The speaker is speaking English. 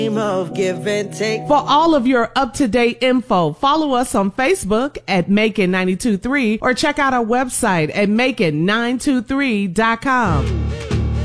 Of give and take. For all of your up-to-date info, follow us on Facebook at Macon 923 or check out our website at Macon923.com.